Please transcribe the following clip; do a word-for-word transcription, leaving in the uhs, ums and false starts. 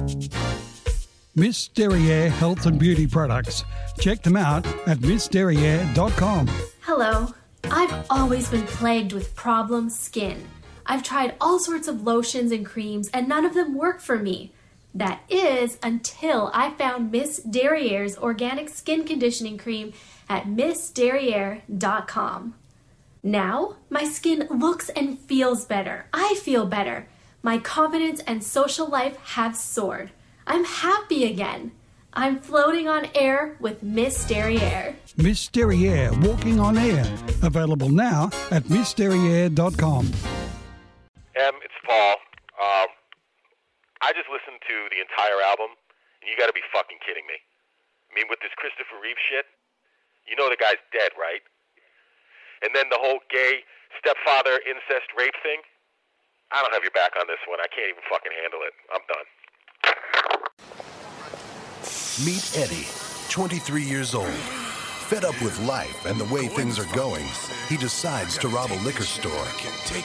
Miss Derriere Health and Beauty Products. Check them out at miss derriere dot com. Hello. I've always been plagued with problem skin. I've tried all sorts of lotions and creams and none of them work for me. That is until I found Miss Derriere's organic skin conditioning cream at miss derriere dot com. Now, my skin looks and feels better. I feel better. My confidence and social life have soared. I'm happy again. I'm floating on air with Miss Derriere. Miss Derriere Walking on Air. Available now at miss derriere dot com. Em, it's Paul. Um, I just listened to the entire album, and you gotta be fucking kidding me. I mean, with this Christopher Reeve shit, you know the guy's dead, right? And then the whole gay stepfather incest rape thing. I don't have your back on this one. I can't even fucking handle it. I'm done. Meet Eddie, twenty-three years old. Fed up with life and the way things are going, he decides to rob a liquor store.